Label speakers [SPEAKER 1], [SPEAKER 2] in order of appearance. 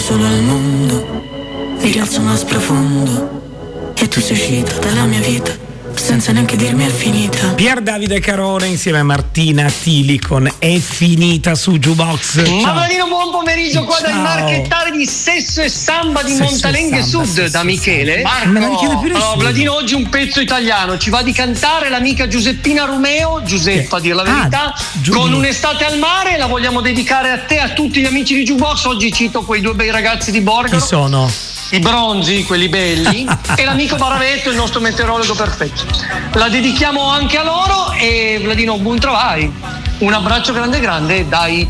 [SPEAKER 1] solo al mondo, mi rialzo más profondo, e tu sei uscita dalla mia vita senza neanche dirmi è finita.
[SPEAKER 2] Pier Davide Carone insieme a Martina Tili con È finita su Jukebox.
[SPEAKER 3] Mavladino, buon pomeriggio qua dal marchettare di Sesso e Samba di Montalenghe Sud, da Michele.
[SPEAKER 2] Marco,
[SPEAKER 3] Vladino, oggi un pezzo italiano, ci va di cantare l'amica Giuseppina Romeo, Giuseppa a dir la verità, con Un'estate al mare. La vogliamo dedicare a te e a tutti gli amici di Jukebox. Oggi cito quei due bei ragazzi di Borgaro.
[SPEAKER 2] Chi sono?
[SPEAKER 3] I bronzi, quelli belli, e l'amico Baravetto, il nostro meteorologo perfetto. La dedichiamo anche a loro e Vladino, buon travai. Un abbraccio grande grande dai